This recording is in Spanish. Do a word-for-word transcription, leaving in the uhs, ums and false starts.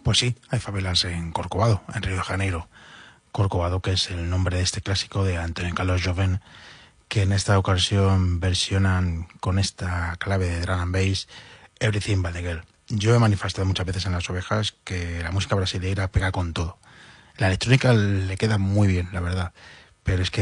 Pues sí, hay favelas en Corcovado, en Río de Janeiro. Corcovado, que es el nombre de este clásico de Antonio Carlos Jobim, que en esta ocasión versionan con esta clave de drum and bass Everything But The Girl. Yo he manifestado muchas veces en Las Ovejas que la música brasileña pega con todo. La electrónica le queda muy bien, la verdad, pero es que